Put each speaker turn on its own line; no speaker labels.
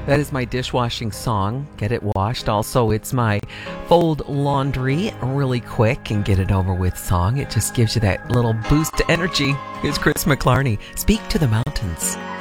That is my dishwashing song, Get It Washed. Also, it's my fold laundry really quick and get it over with song. It just gives you that little boost to energy. Here's Chris McClarney, Speak to the Mountains.